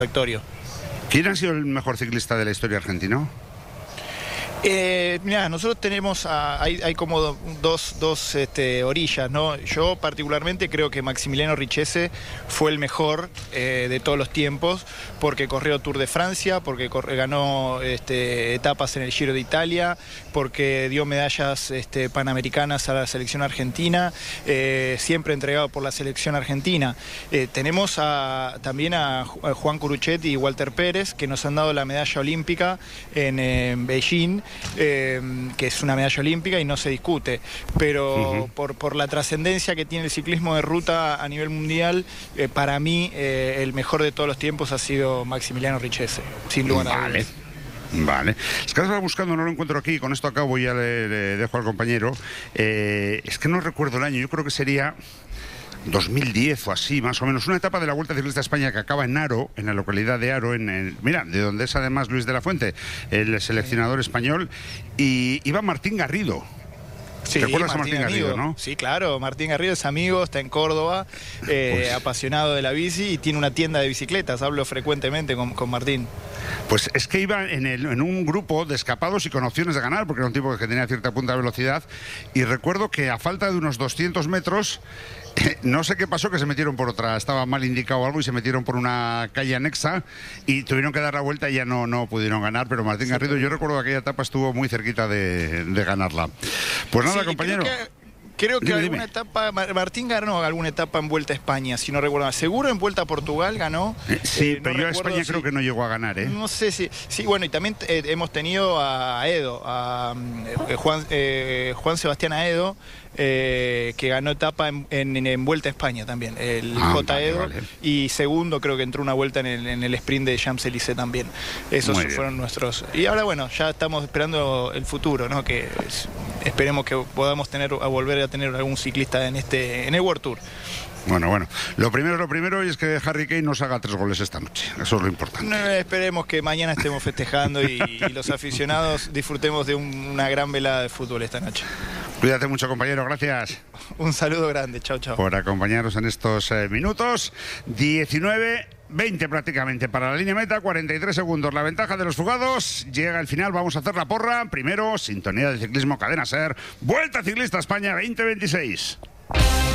satisfactorio. ¿Quién ha sido el mejor ciclista de la historia argentina? Mirá, nosotros tenemos, hay como dos orillas, ¿no? Yo particularmente creo que Maximiliano Richese fue el mejor de todos los tiempos, porque corrió Tour de Francia, porque ganó etapas en el Giro de Italia, porque dio medallas panamericanas a la selección argentina, siempre entregado por la selección argentina. Tenemos también a Juan Curuchet y Walter Pérez, que nos han dado la medalla olímpica en Beijing, que es una medalla olímpica y no se discute, pero por la trascendencia que tiene el ciclismo de ruta a nivel mundial, para mí el mejor de todos los tiempos ha sido Maximiliano Richese, sin lugar a dudas. Vale. Es que estaba buscando, no lo encuentro aquí, con esto acabo y ya le dejo al compañero. Es que no recuerdo el año, yo creo que sería 2010 o así, más o menos, una etapa de la Vuelta Ciclista a España que acaba en Haro, en la localidad de Haro, mira, de donde es además Luis de la Fuente, el seleccionador español, y iba Martín Garrido. Sí, ¿Recuerdas a Martín Garrido, no? Sí, claro, Martín Garrido es amigo, está en Córdoba, apasionado de la bici y tiene una tienda de bicicletas, hablo frecuentemente con Martín. Pues es que iba en un grupo de escapados y con opciones de ganar, porque era un tipo que tenía cierta punta de velocidad, y recuerdo que a falta de unos 200 metros, no sé qué pasó, que se metieron por otra, estaba mal indicado algo y se metieron por una calle anexa y tuvieron que dar la vuelta y ya no pudieron ganar, pero Martín Garrido, yo recuerdo que aquella etapa estuvo muy cerquita de ganarla. Pues nada, compañero. Creo que Dime. alguna etapa, Martín ganó alguna etapa en Vuelta a España, si no recuerdo mal. Seguro en Vuelta a Portugal ganó. Sí, pero no yo a España creo que no llegó a ganar, ¿eh? No sé si... Sí, bueno, y también hemos tenido a Aedo, a Juan Sebastián Aedo, que ganó etapa en Vuelta a España también, el J. Aedo, vale. Y segundo creo que entró una vuelta en el sprint de Champs-Élysées también. Esos fueron nuestros... Y ahora, bueno, ya estamos esperando el futuro, ¿no? Que esperemos que podamos volver a tener algún ciclista en el World Tour. Bueno, lo primero es que Harry Kane nos haga 3 goles esta noche, eso es lo importante. Esperemos que mañana estemos festejando y los aficionados disfrutemos de una gran velada de fútbol esta noche. Cuídate mucho, compañero, gracias. Un saludo grande, chao. Por acompañarnos en estos minutos. 19-20 prácticamente para la línea meta, 43 segundos. La ventaja de los fugados, llega el final, vamos a hacer la porra. Primero, sintonía de ciclismo, Cadena SER, Vuelta Ciclista España 2026.